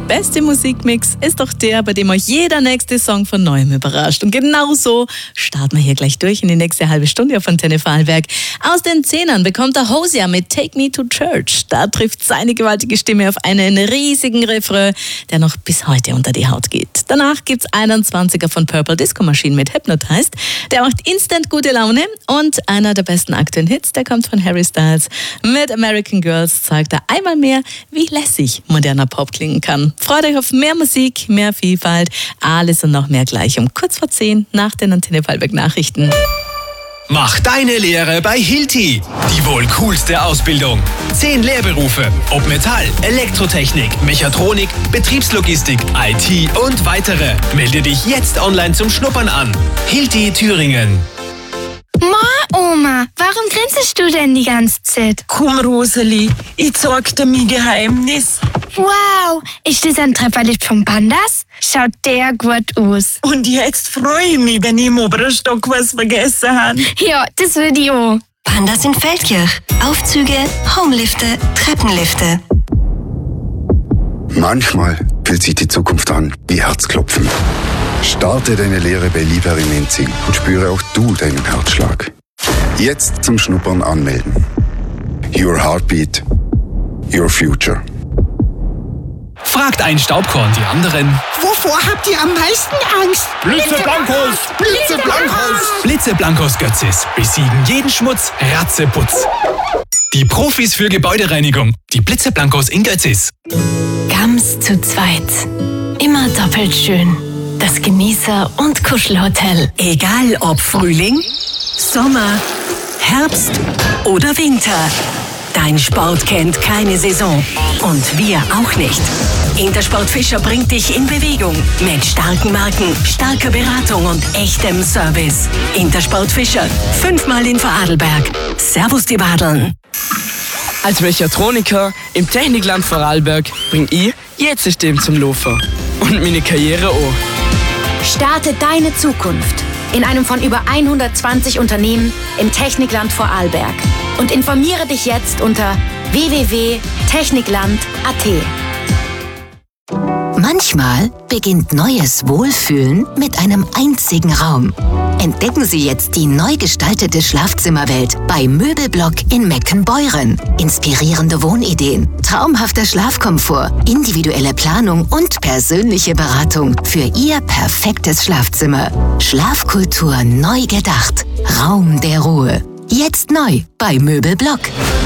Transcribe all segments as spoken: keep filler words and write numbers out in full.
beste Musikmix ist doch der, bei dem euch jeder nächste Song von Neuem überrascht. Und genau so starten wir hier gleich durch in die nächste halbe Stunde auf Antenne Vorarlberg. Aus den Zehnern bekommt der Hosea mit Take Me to Church. Da trifft seine gewaltige Stimme auf einen riesigen Refrain, der noch bis heute unter die Haut geht. Danach gibt's einundzwanziger von Purple Disco Machine mit Hypnotized. Der macht instant gute Laune. Und einer der besten aktuellen Hits, der kommt von Harry Styles. Mit American Girls zeigt er einmal mehr, wie lässig moderner Pop klingen kann. Freut euch auf mehr Musik, mehr Vielfalt, alles und noch mehr gleich um kurz vor zehn nach den Antenne Vorarlberg Nachrichten. Mach deine Lehre bei Hilti. Die wohl coolste Ausbildung. Zehn Lehrberufe, ob Metall, Elektrotechnik, Mechatronik, Betriebslogistik, I T und weitere. Melde dich jetzt online zum Schnuppern an. Hilti Thüringen. Ma, Oma, warum grinst du denn die ganze Zeit? Komm, Roseli, ich zeig dir mein Geheimnis. Wow, ist das ein Trefferlicht vom Pandas? Schaut der gut aus. Und jetzt freue ich mich, wenn ich im oberen Stock was vergessen habe. Ja, das würde ich auch. Pandas in Feldkirch. Aufzüge, Homelifte, Treppenlifte. Manchmal fühlt sich die Zukunft an wie Herzklopfen. Starte deine Lehre bei Liebherr in Enzing und spüre auch du deinen Herzschlag. Jetzt zum Schnuppern anmelden. Your Heartbeat, Your Future. Fragt ein Staubkorn die anderen. Wovor habt ihr am meisten Angst? Blitzeblankos! Blitzeblankos! Blitzeblankos Götzis besiegen jeden Schmutz, Ratzeputz. Die Profis für Gebäudereinigung. Die Blitzeblankos in Götzis. Gams zu zweit. Immer doppelt schön. Das Genießer- und Kuschelhotel. Egal ob Frühling, Sommer, Herbst oder Winter. Dein Sport kennt keine Saison. Und wir auch nicht. Intersport Fischer bringt dich in Bewegung. Mit starken Marken, starker Beratung und echtem Service. Intersport Fischer. Fünfmal in Vorarlberg. Servus die Badeln. Als Mechatroniker im Technikland Vorarlberg bring ich jetzt System zum Laufen. Und meine Karriere auch. Starte deine Zukunft in einem von über hundertzwanzig Unternehmen im Technikland Vorarlberg und informiere dich jetzt unter w w w punkt technikland punkt a t. Manchmal beginnt neues Wohlfühlen mit einem einzigen Raum. Entdecken Sie jetzt die neu gestaltete Schlafzimmerwelt bei Möbelblock in Meckenbeuren. Inspirierende Wohnideen, traumhafter Schlafkomfort, individuelle Planung und persönliche Beratung für Ihr perfektes Schlafzimmer. Schlafkultur neu gedacht. Raum der Ruhe. Jetzt neu bei Möbelblock.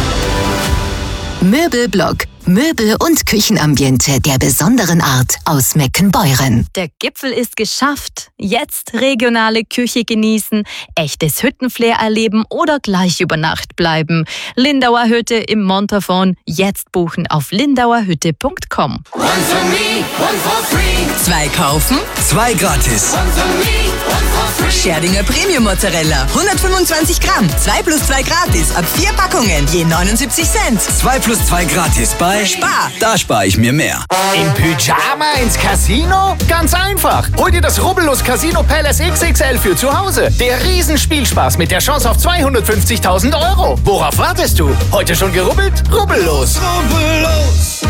Möbelblock. Möbel- und Küchenambiente der besonderen Art aus Meckenbeuren. Der Gipfel ist geschafft. Jetzt regionale Küche genießen, echtes Hüttenflair erleben oder gleich über Nacht bleiben. Lindauer Hütte im Montafon. Jetzt buchen auf lindauerhütte punkt com. One for me, one for free. Zwei kaufen, zwei gratis. One for me, one for free. Scherdinger Premium Mozzarella, hundertfünfundzwanzig Gramm, zwei plus zwei gratis, ab vier Packungen, je neunundsiebzig Cent. Zwei plus zwei gratis bei Spar. Da spare ich mir mehr. Im Pyjama ins Casino? Ganz einfach. Hol dir das Rubbellos Casino Palace X X L für zu Hause. Der Riesenspielspaß mit der Chance auf zweihundertfünfzigtausend Euro. Worauf wartest du? Heute schon gerubbelt? Rubbellos. Rubbellos.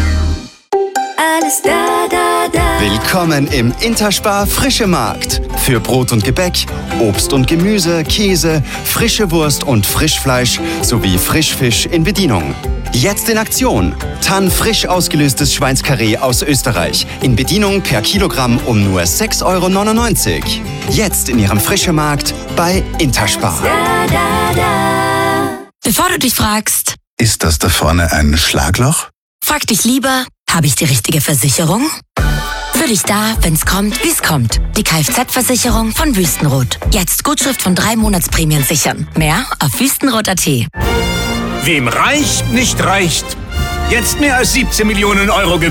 Alles da, da, da. Willkommen im Interspar Frische Markt. Für Brot und Gebäck, Obst und Gemüse, Käse, frische Wurst und Frischfleisch sowie Frischfisch in Bedienung. Jetzt in Aktion. Tann frisch ausgelöstes Schweinskarree aus Österreich. In Bedienung per Kilogramm um nur sechs Euro neunundneunzig. Jetzt in Ihrem Frische Markt bei Interspar. Da, da, da. Bevor du dich fragst, Ist das da vorne ein Schlagloch? frag dich lieber, habe ich die richtige Versicherung? Für dich da, wenn's kommt, wie's kommt. Die Kfz-Versicherung von Wüstenrot. Jetzt Gutschrift von drei Monatsprämien sichern. Mehr auf wüstenrot punkt a t. Wem reicht, nicht reicht. Jetzt mehr als siebzehn Millionen Euro